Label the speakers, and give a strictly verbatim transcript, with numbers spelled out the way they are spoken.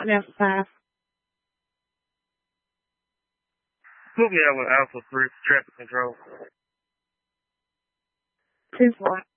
Speaker 1: Yes, five.
Speaker 2: Put me out with Alpha three traffic control.
Speaker 1: Two four.